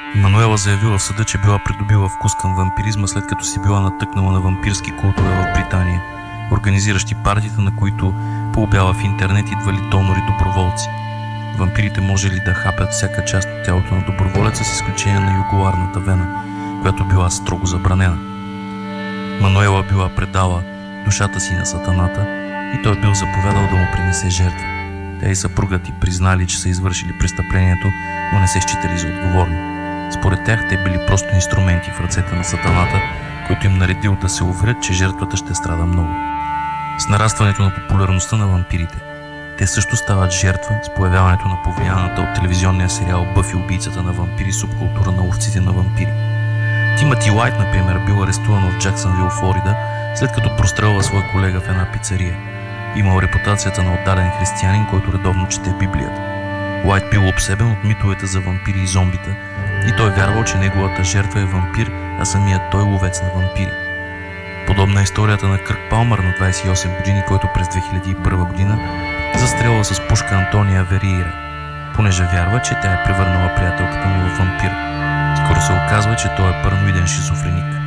Мануела заявила в съда, че била придобила вкус към вампиризма, след като си била натъкнала на вампирски култове в Британия, организиращи партиите, на които по обява в интернет идвали донори доброволци. Вампирите можели да хапят всяка част от тялото на доброволеца, с изключение на югуларната вена, която била строго забранена. Мануела била предала душата си на сатаната и той бил заповядал да му принесе жертва. Тя и съпругът й признали, че са извършили престъплението, но не се считали за отговорни. Според тях те били просто инструменти в ръцете на сатаната, който им наредил да се уверят, че жертвата ще страда много. С нарастването на популярността на вампирите, те също стават жертва с появяването на повлияната от телевизионния сериал Бъфи убийцата на вампири, субкултура на ловците на вампири. Тимати Уайт, например, бил арестуван в Джаксънвил, Флорида, след като прострелва свой колега в една пицария. Имал репутацията на отдаден християнин, който редовно чете Библията. Уайт бил обсебен от митовете за вампири и зомбита и той вярвал, че неговата жертва е вампир, а самият той ловец на вампири. Подобна е историята на Кърк Палмър на 28 години, който през 2001 година застрелва с пушка Антония Вериера, понеже вярва, че тя е превърнала приятелката му в вампир. Скоро се оказва, че той е параноиден шизофреник.